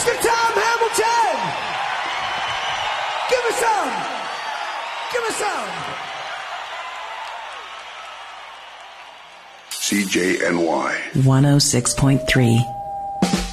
Mr. Tom Hamilton! Give us some! Give us some! CJNY 106.3